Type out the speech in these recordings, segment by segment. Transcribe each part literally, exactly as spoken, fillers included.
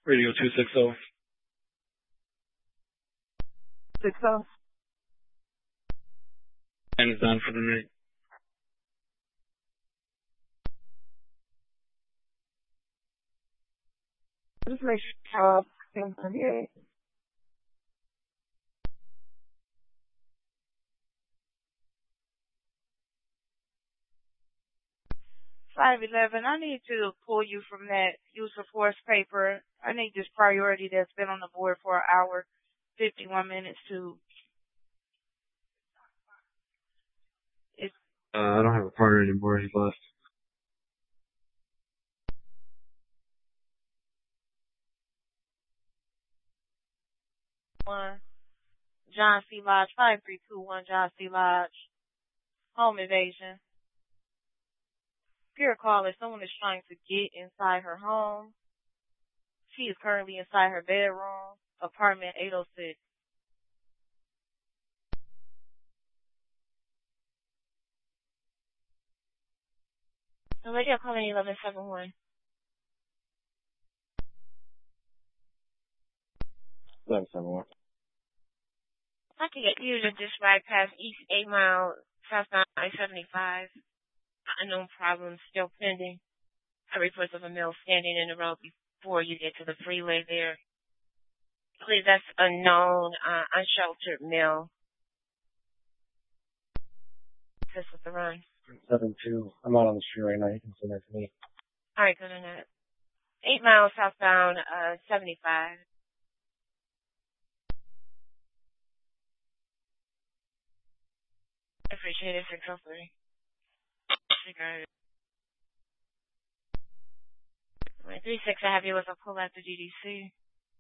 Radio two six zero. Six oh. And is done for the night. Just make sure. ten thirty-eight. five eleven, I need to pull you from that use of force paper. I need this priority that's been on the board for an hour, fifty-one minutes to... It's, Uh, I don't have a partner anymore. He's left. one, John C. Lodge, five three two one John C. Lodge, home invasion. Pure call if someone is trying to get inside her home. She is currently inside her bedroom, apartment eight oh six. The radio calling eleven seven one. eleven seven one. I can get you to just ride past East eight Mile, southbound I seventy-five. Unknown problems still pending. A report of a male standing in the road before you get to the freeway there. Please, that's unknown, uh, unsheltered male. This is the run. seven two. I'm not on the street right now. You can send that to me. All right, good on that. Eight miles southbound, uh, seventy-five. Appreciate it, six oh three. three six, I have you with a pull at the G D C.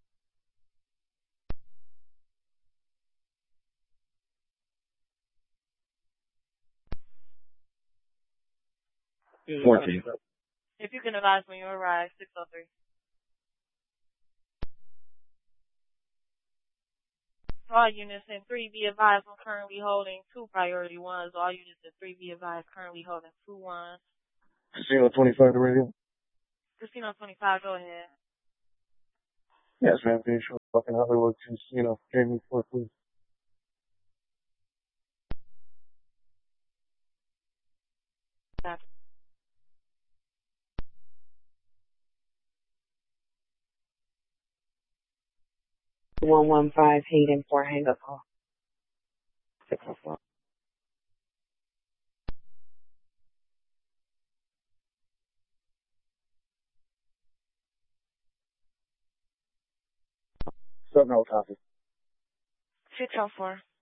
fourteen. If you can advise when you arrive, six oh three. All units in three, be advised, I'm currently holding two priority ones. All units in three, be advised, currently holding two ones. Casino twenty-five to radio. Casino twenty-five, go ahead. Yes, ma'am. Can you show fucking Hollywood Casino? Jamie four, please. Stop. one one five Hayden for hang up call. six oh four. Seven, no copy. six oh four.